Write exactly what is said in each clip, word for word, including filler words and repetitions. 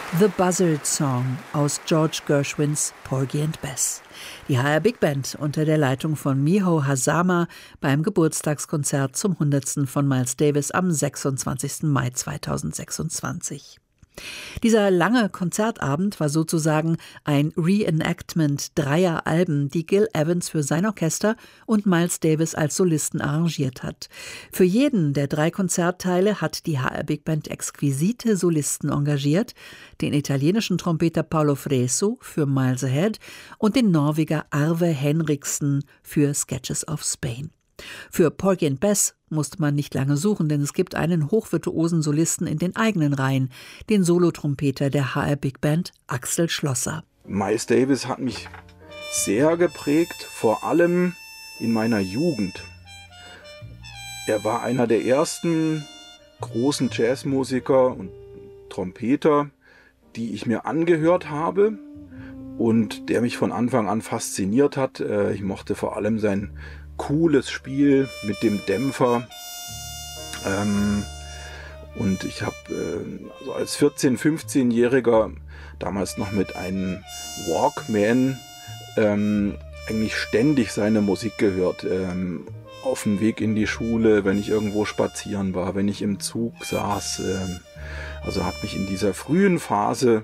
The Buzzard Song aus George Gershwins Porgy and Bess. Die H R Big Band unter der Leitung von Miho Hazama beim Geburtstagskonzert zum hundertsten von Miles Davis am sechsundzwanzigsten Mai zweitausendsechsundzwanzig. Dieser lange Konzertabend war sozusagen ein Reenactment dreier Alben, die Gil Evans für sein Orchester und Miles Davis als Solisten arrangiert hat. Für jeden der drei Konzertteile hat die H R Big Band exquisite Solisten engagiert, den italienischen Trompeter Paolo Fresu für Miles Ahead und den Norweger Arve Henriksen für Sketches of Spain. Für Porgy and Bess musste man nicht lange suchen, denn es gibt einen hochvirtuosen Solisten in den eigenen Reihen, den Solotrompeter der H R Big Band, Axel Schlosser. Miles Davis hat mich sehr geprägt, vor allem in meiner Jugend. Er war einer der ersten großen Jazzmusiker und Trompeter, die ich mir angehört habe und der mich von Anfang an fasziniert hat. Ich mochte vor allem sein cooles Spiel mit dem Dämpfer. Ähm, und ich habe äh, also als vierzehn-, fünfzehnjähriger damals noch mit einem Walkman ähm, eigentlich ständig seine Musik gehört. Ähm, auf dem Weg in die Schule, wenn ich irgendwo spazieren war, wenn ich im Zug saß. Ähm, also hat mich in dieser frühen Phase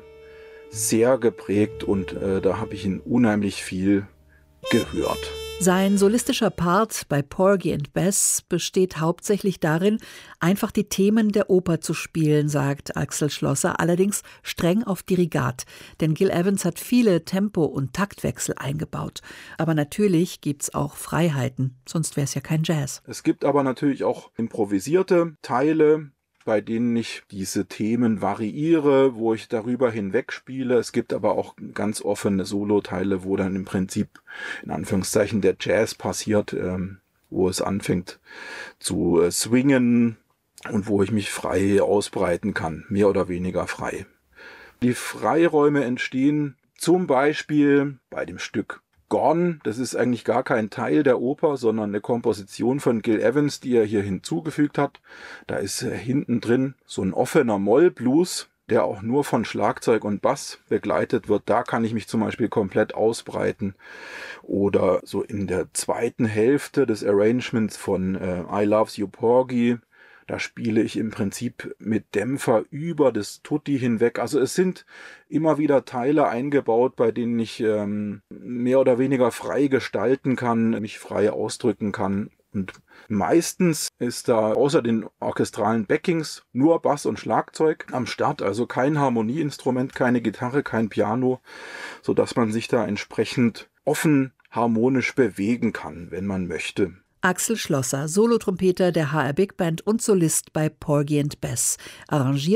sehr geprägt und äh, da habe ich ihn unheimlich viel gehört. Sein solistischer Part bei Porgy and Bess besteht hauptsächlich darin, einfach die Themen der Oper zu spielen, sagt Axel Schlosser, allerdings streng auf Dirigat. Denn Gil Evans hat viele Tempo- und Taktwechsel eingebaut. Aber natürlich gibt's auch Freiheiten, sonst wäre es ja kein Jazz. Es gibt aber natürlich auch improvisierte Teile, bei denen ich diese Themen variiere, wo ich darüber hinweg spiele. Es gibt aber auch ganz offene Soloteile, wo dann im Prinzip in Anführungszeichen der Jazz passiert, ähm, wo es anfängt zu äh, swingen und wo ich mich frei ausbreiten kann, mehr oder weniger frei. Die Freiräume entstehen zum Beispiel bei dem Stück Gone. Das ist eigentlich gar kein Teil der Oper, sondern eine Komposition von Gil Evans, die er hier hinzugefügt hat. Da ist äh, hinten drin so ein offener Moll-Blues, der auch nur von Schlagzeug und Bass begleitet wird. Da kann ich mich zum Beispiel komplett ausbreiten. Oder so in der zweiten Hälfte des Arrangements von äh, I Loves You Porgy, da spiele ich im Prinzip mit Dämpfer über das Tutti hinweg. Also es sind immer wieder Teile eingebaut, bei denen ich ähm, mehr oder weniger frei gestalten kann, mich frei ausdrücken kann. Und meistens ist da außer den orchestralen Backings nur Bass und Schlagzeug am Start, also kein Harmonieinstrument, keine Gitarre, kein Piano, sodass man sich da entsprechend offen harmonisch bewegen kann, wenn man möchte. Axel Schlosser, Solotrompeter der H R Big Band und Solist bei Porgy and Bess, arrangiert